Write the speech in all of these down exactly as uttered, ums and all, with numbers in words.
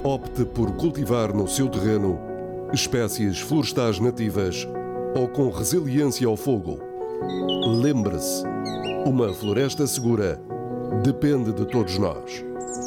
Opte por cultivar no seu terreno espécies florestais nativas ou com resiliência ao fogo. Lembre-se, uma floresta segura depende de todos nós.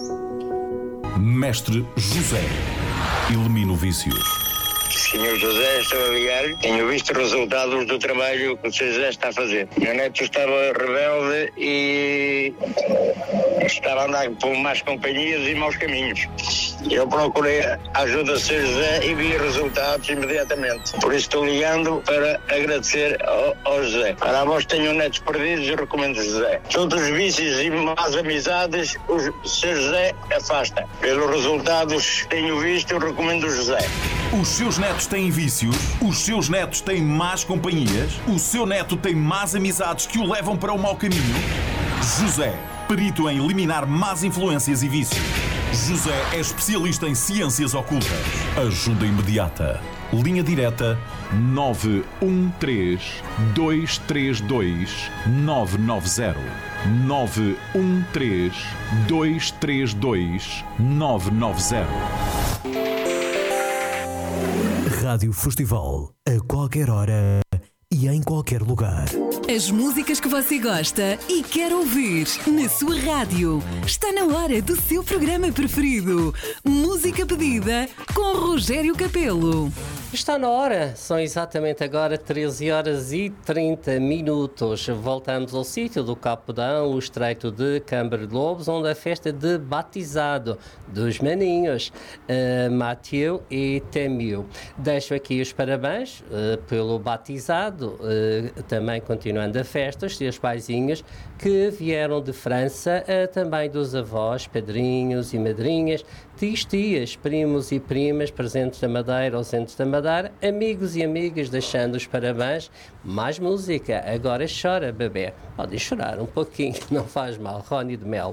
Mestre José, elimina o vício. senhor José, estou a ligar. Tenho visto resultados do trabalho que o senhor José está a fazer. Meu neto estava rebelde e estava a andar por más companhias e maus caminhos. Eu procurei a ajuda do senhor José e vi resultados imediatamente. Por isso estou ligando para agradecer ao, ao José. Para vós que tenham netos perdidos, eu recomendo o José. Todos os vícios e más amizades, o senhor José afasta. Pelos resultados que tenho visto, eu recomendo o José. Os seus netos têm vícios? Os seus netos têm más companhias? O seu neto tem más amizades que o levam para o mau caminho? José, perito em eliminar más influências e vícios. José é especialista em ciências ocultas. Ajuda imediata. Linha direta nove um três, dois três dois, nove nove zero. nove um três, dois três dois, nove nove zero. Rádio Festival, a qualquer hora e em qualquer lugar. As músicas que você gosta e quer ouvir na sua rádio. Está na hora do seu programa preferido. Música pedida com Rogério Capelo. Está na hora, são exatamente agora treze horas e trinta minutos. Voltamos ao sítio do Capodão, o estreito de Câmara de Lobos, onde a festa de batizado dos maninhos, uh, Mateu e Temil. Deixo aqui os parabéns uh, pelo batizado, uh, também continuando a festa, os seus paizinhos que vieram de França, uh, também dos avós, padrinhos e madrinhas, tios, tias, primos e primas presentes da Madeira, ausentes da Madeira, amigos e amigas deixando os parabéns. Mais música, agora chora, bebê. Podem chorar um pouquinho, não faz mal. Rony de Mel.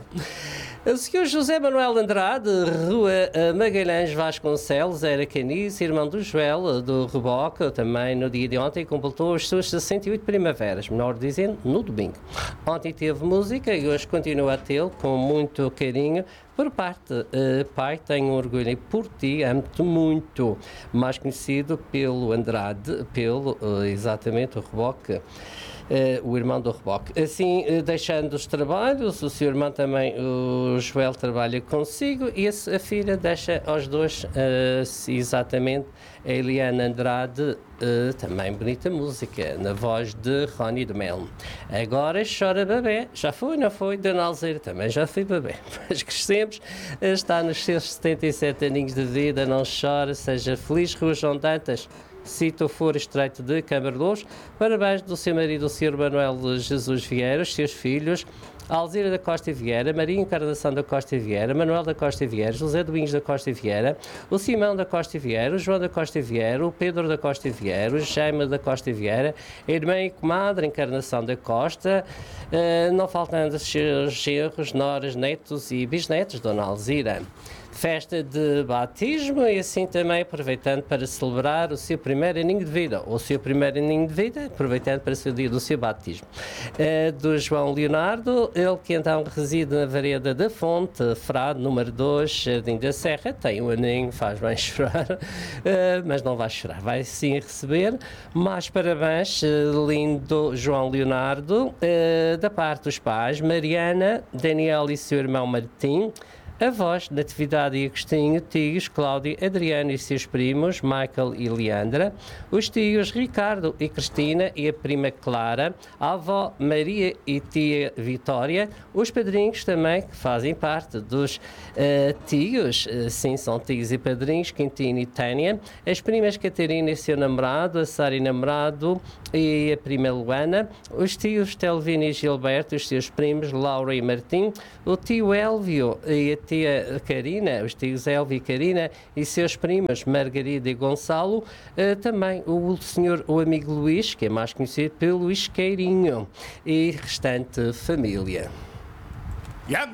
O senhor José Manuel Andrade, Rua Magalhães Vasconcelos, era caniço, irmão do Joel, do Reboque, também no dia de ontem completou as suas sessenta e oito primaveras, melhor dizendo, no domingo. Ontem teve música e hoje continua a tê-lo com muito carinho. Por parte, uh, pai, tenho orgulho por ti, amo-te muito. Mais conhecido pelo Andrade, pelo, uh, exatamente, o Reboque. Uh, o irmão do Reboque. Assim, uh, deixando os trabalhos, o seu irmão também, o Joel, trabalha consigo e a, a filha deixa aos dois, uh, exatamente, a Eliana Andrade, uh, também bonita música, na voz de Rony de Mel. Agora chora bebê, já foi, não foi? Dona Alzeira também já foi bebê, mas crescemos, está nos seus setenta e sete aninhos de vida, não chora, seja feliz, Rua João Dantas, Sítio Foro Estreito de Câmara de Lobos. Parabéns do seu marido, o senhor Manuel Jesus Vieira, os seus filhos, Alzira da Costa Vieira, Maria Encarnação da Costa Vieira, Manuel da Costa Vieira, José Domingos da Costa Vieira, o Simão da Costa Vieira, o João da Costa Vieira, o Pedro da Costa Vieira, o Jaime da Costa Vieira, a irmã e comadre Encarnação da Costa, uh, não faltando os seus genros, noras, netos e bisnetos, Dona Alzira. Festa de batismo e assim também aproveitando para celebrar o seu primeiro aninho de vida, ou o seu primeiro aninho de vida, aproveitando para ser o dia do seu batismo. É do João Leonardo, ele que então reside na Vareda da Fonte, Frade, número dois, Jardim da Serra, tem um aninho, faz bem chorar, mas não vai chorar, vai sim receber. Mais parabéns, lindo João Leonardo, da parte dos pais, Mariana, Daniel e seu irmão Martim, avós, Natividade e Agostinho, tios, Cláudio, Adriano e seus primos, Michael e Leandra, os tios Ricardo e Cristina e a prima Clara, a avó Maria e tia Vitória, os padrinhos também, que fazem parte dos uh, tios, uh, sim, são tios e padrinhos, Quintino e Tânia, as primas Catarina e seu namorado, a Sara e namorado e a prima Luana, os tios Telvino e Gilberto, os seus primos, Laura e Martim, o tio Elvio e a tia Karina, os tios Elvio e Karina e seus primos Margarida e Gonçalo, uh, também o senhor, o amigo Luís, que é mais conhecido pelo Isqueirinho, e restante família.